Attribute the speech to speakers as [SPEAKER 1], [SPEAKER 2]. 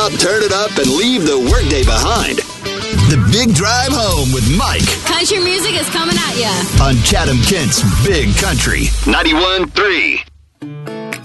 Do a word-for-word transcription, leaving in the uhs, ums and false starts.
[SPEAKER 1] Turn it up, and leave the workday behind. The Big Drive Home with Mike.
[SPEAKER 2] Country music is coming at ya.
[SPEAKER 1] On Chatham Kent's Big Country ninety-one point three.